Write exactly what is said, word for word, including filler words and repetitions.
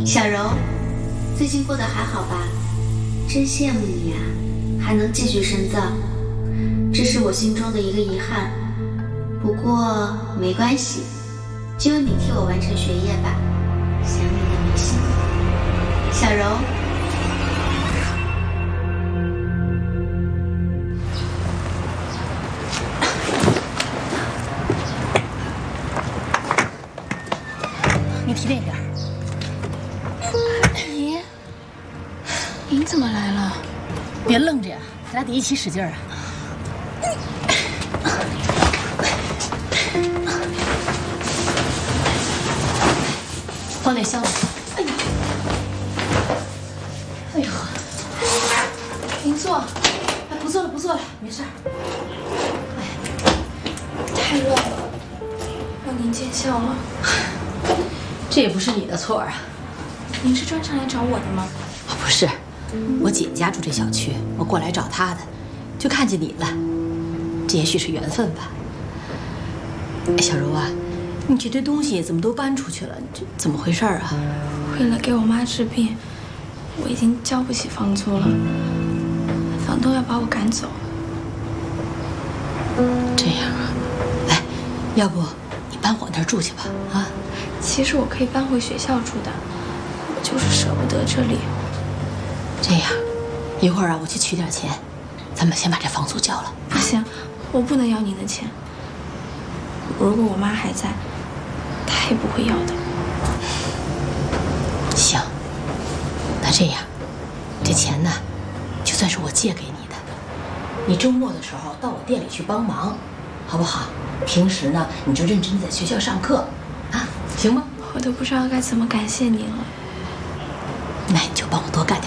小柔，最近过得还好吧？真羡慕你啊，还能继续深造，这是我心中的一个遗憾。不过没关系，就由你替我完成学业吧。想你的没心，小柔。 你提那边。 姨，您怎么来了？ 别愣着呀，咱俩得一起使劲啊！往哪箱子？哎呀，哎呦，您坐。哎，不坐了，不坐了，没事。 哎，太乱了，让您见笑了。 这也不是你的错啊。 您是专程来找我的吗？ 不是，我姐家住这小区，我过来找她的，就看见你了。这也许是缘分吧。哎，小柔啊，你这堆东西怎么都搬出去了？这怎么回事啊？ 为了给我妈治病，我已经交不起房租了，房东要把我赶走。 这样啊？哎，要不你搬我那儿住去吧？啊？ 其实我可以搬回学校住的，我就是舍不得这里。 这样，一会儿啊，我去取点钱，咱们先把这房租交了。 不行，我不能要您的钱。如果我妈还在，她也不会要的。 行，那这样，这钱呢，就算是我借给你的。你周末的时候到我店里去帮忙，好不好？平时呢，你就认真在学校上课，啊，行吗？ 我都不知道该怎么感谢您了。 那你就帮我多干点